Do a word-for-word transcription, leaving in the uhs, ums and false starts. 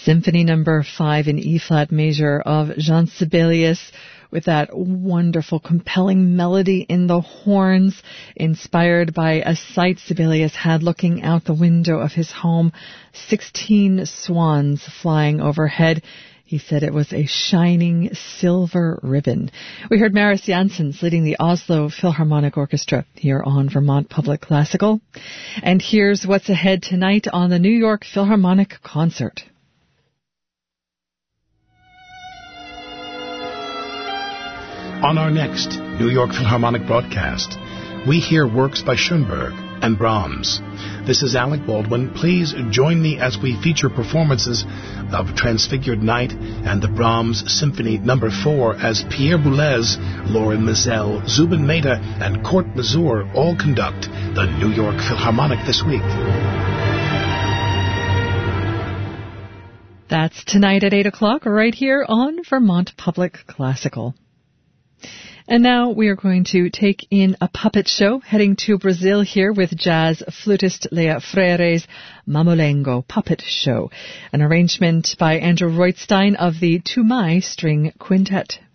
Symphony Number five in E-flat major of Jean Sibelius, with that wonderful, compelling melody in the horns, inspired by a sight Sibelius had looking out the window of his home, sixteen swans flying overhead. He said it was a shining silver ribbon. We heard Maris Janssens leading the Oslo Philharmonic Orchestra here on Vermont Public Classical. And here's what's ahead tonight on the New York Philharmonic Concert. On our next New York Philharmonic broadcast, we hear works by Schoenberg and Brahms. This is Alec Baldwin. Please join me as we feature performances of Transfigured Night and the Brahms Symphony Number four as Pierre Boulez, Lauren Mizell, Zubin Mehta, and Court Mazur all conduct the New York Philharmonic this week. That's tonight at eight o'clock right here on Vermont Public Classical. And now we are going to take in a puppet show, heading to Brazil here with jazz flutist Leah Freire's Mamolengo Puppet Show, an arrangement by Andrew Roitstein of the Tumai String Quintet.